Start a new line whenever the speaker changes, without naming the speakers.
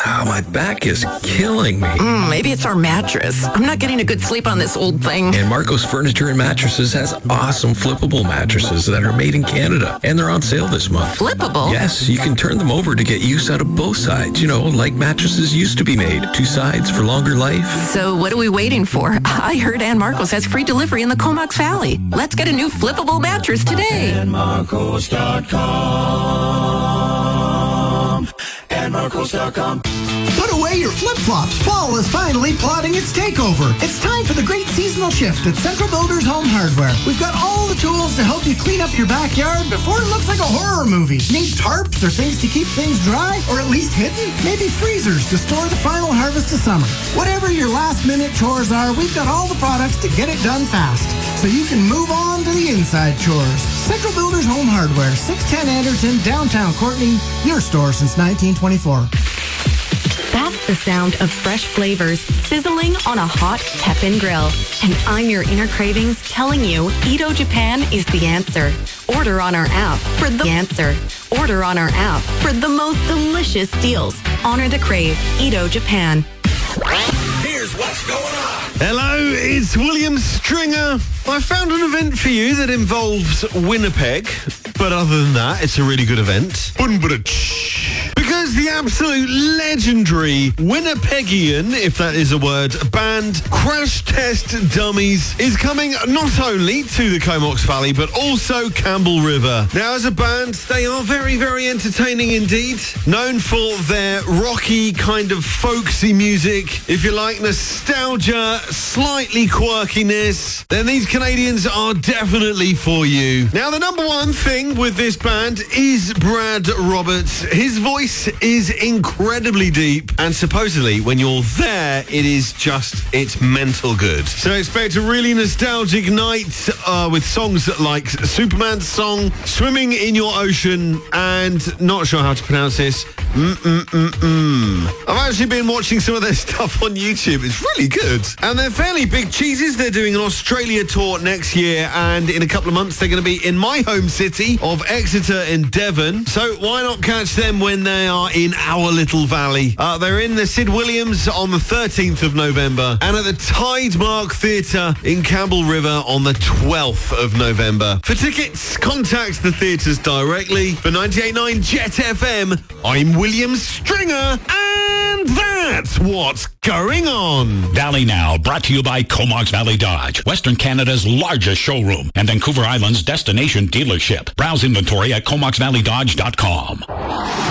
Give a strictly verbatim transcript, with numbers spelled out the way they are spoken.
Oh, my back is killing me.
Mm, maybe it's our mattress. I'm not getting a good sleep on this old thing.
And Marco's Furniture and Mattresses has awesome flippable mattresses that are made in Canada. And they're on sale this month.
Flippable?
Yes, you can turn them over to get use out of both sides. You know, like mattresses used to be made. Two sides for longer life.
So what are we waiting for? I heard Ann Marcos has free delivery in the Comox Valley. Let's get a new flippable mattress today.
Ann Marcos dot com. Ann Marcos dot com.
Put away your flip-flops. Fall is finally plotting its takeover. It's time for the great seasonal shift at Central Builders Home Hardware. We've got all the tools to help you clean up your backyard before it looks like a horror movie. Need tarps or things to keep things dry, or at least hidden? Maybe freezers to store the final harvest of summer. Whatever your last-minute chores are, we've got all the products to get it done fast, so you can move on to the inside chores. Central Builders Home Hardware, six ten Anderton, downtown Courtney, your store since nineteen twenty-four.
That's the sound of fresh flavors sizzling on a hot Teppan grill. And I'm your inner cravings telling you Edo Japan is the answer. Order on our app for the answer. Order on our app for the most delicious deals. Honor the crave. Edo Japan.
Here's what's going on.
Hello, it's William Stringer. I found an event for you that involves Winnipeg, but other than that, it's a really good event. Because the absolute legendary Winnipegian, if that is a word, band Crash Test Dummies is coming not only to the Comox Valley, but also Campbell River. Now, as a band, they are very, very entertaining indeed. Known for their rocky, kind of folksy music. If you like nostalgia, slightly quirkiness, then these Canadians are definitely for you. Now, the number one thing with this band is Brad Roberts. His voice is incredibly deep, and supposedly when you're there, it is just, it's mental good. So expect a really nostalgic night uh, with songs like Superman's song, Swimming in Your Ocean, and not sure how to pronounce this, Mm-mm-mm-mm. I've actually been watching some of their stuff on YouTube. It's really good. And they're fairly big cheeses. They're doing an Australia tour next year, and in a couple of months they're going to be in my home city of Exeter in Devon. So why not catch them when they are in our little valley? Uh, they're in the Sid Williams on the thirteenth of November, and at the Tidemark Theatre in Campbell River on the twelfth of November. For tickets, contact the theatres directly. For ninety-eight point nine Jet F M, I'm William Stringer, and that's what's going on.
Valley Now, brought to you by Comox Valley Dodge, Western Canada's largest showroom and Vancouver Island's destination dealership. Browse inventory at comox valley dodge dot com.